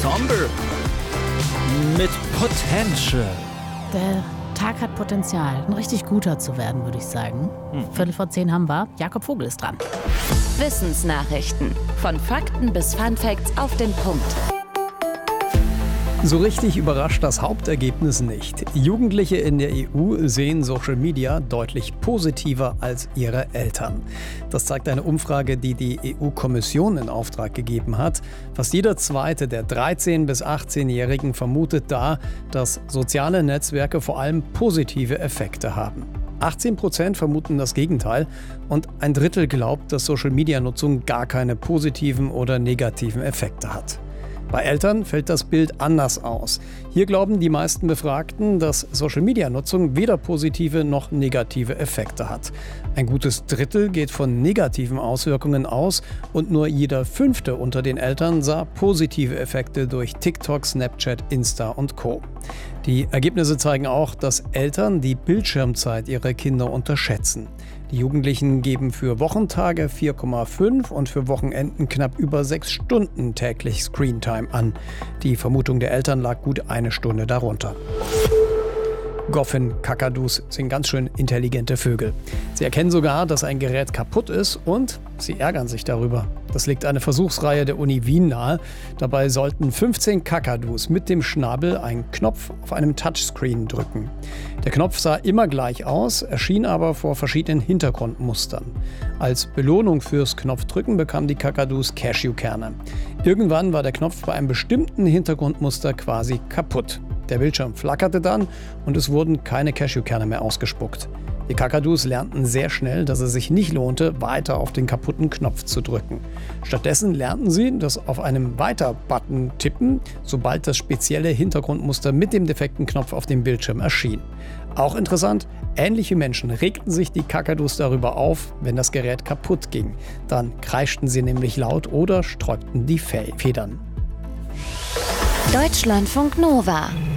Ensemble mit Potential. Der Tag hat Potenzial, ein richtig guter zu werden, würde ich sagen. 9:15 haben wir. Jakob Vogel ist dran. Wissensnachrichten. Von Fakten bis Funfacts auf den Punkt. So richtig überrascht das Hauptergebnis nicht. Jugendliche in der EU sehen Social Media deutlich positiver als ihre Eltern. Das zeigt eine Umfrage, die die EU-Kommission in Auftrag gegeben hat. Fast jeder zweite der 13- bis 18-Jährigen vermutet da, dass soziale Netzwerke vor allem positive Effekte haben. 18% vermuten das Gegenteil und ein Drittel glaubt, dass Social-Media-Nutzung gar keine positiven oder negativen Effekte hat. Bei Eltern fällt das Bild anders aus. Hier glauben die meisten Befragten, dass Social-Media-Nutzung weder positive noch negative Effekte hat. Ein gutes Drittel geht von negativen Auswirkungen aus und nur jeder Fünfte unter den Eltern sah positive Effekte durch TikTok, Snapchat, Insta und Co. Die Ergebnisse zeigen auch, dass Eltern die Bildschirmzeit ihrer Kinder unterschätzen. Die Jugendlichen geben für Wochentage 4,5 und für Wochenenden knapp über 6 Stunden täglich Screentime an. Die Vermutung der Eltern lag gut eine Stunde darunter. Goffin-Kakadus sind ganz schön intelligente Vögel. Sie erkennen sogar, dass ein Gerät kaputt ist und sie ärgern sich darüber. Das legt eine Versuchsreihe der Uni Wien nahe. Dabei sollten 15 Kakadus mit dem Schnabel einen Knopf auf einem Touchscreen drücken. Der Knopf sah immer gleich aus, erschien aber vor verschiedenen Hintergrundmustern. Als Belohnung fürs Knopfdrücken bekamen die Kakadus Cashewkerne. Irgendwann war der Knopf bei einem bestimmten Hintergrundmuster quasi kaputt. Der Bildschirm flackerte dann und es wurden keine Cashewkerne mehr ausgespuckt. Die Kakadus lernten sehr schnell, dass es sich nicht lohnte, weiter auf den kaputten Knopf zu drücken. Stattdessen lernten sie, dass auf einem Weiter-Button tippen, sobald das spezielle Hintergrundmuster mit dem defekten Knopf auf dem Bildschirm erschien. Auch interessant, ähnliche Menschen regten sich die Kakadus darüber auf, wenn das Gerät kaputt ging. Dann kreischten sie nämlich laut oder sträubten die Federn. Deutschlandfunk Nova